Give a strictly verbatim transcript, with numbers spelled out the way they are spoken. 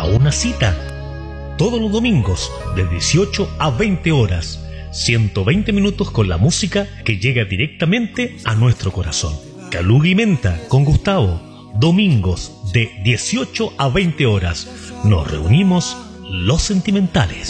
una cita. Todos los domingos de dieciocho a veinte horas, ciento veinte minutos con la música que llega directamente a nuestro corazón. Caluga y Menta con Gustavo, domingos de dieciocho a veinte horas. Nos reunimos los sentimentales.